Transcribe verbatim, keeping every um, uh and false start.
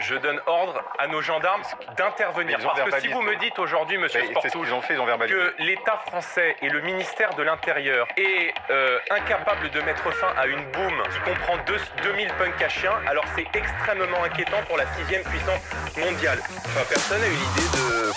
Je donne ordre à nos gendarmes d'intervenir. Ils ont Parce que si verbalisé. vous me dites aujourd'hui, monsieur Mais c'est ce Sportouche, qu'ils ont fait, ils ont verbalisé. que l'État français et le ministère de l'Intérieur est euh, incapable de mettre fin à une boum qui comprend deux mille punks à chiens, alors c'est extrêmement inquiétant pour la sixième puissance mondiale. Enfin, personne n'a eu l'idée de